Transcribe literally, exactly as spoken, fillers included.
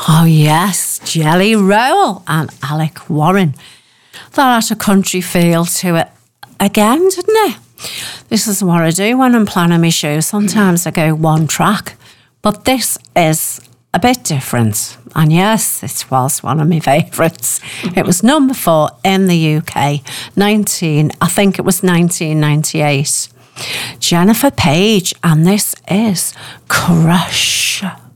Oh yes, Jelly Roll and Alec Warren. That had a country feel to it again, didn't it? This is what I do when I'm planning my show. Sometimes I go one track, but this is a bit different. And yes, it was one of my favourites. It was number four in the U K, nineteen, I think it was nineteen ninety-eight. Jennifer Page, and this is Crush.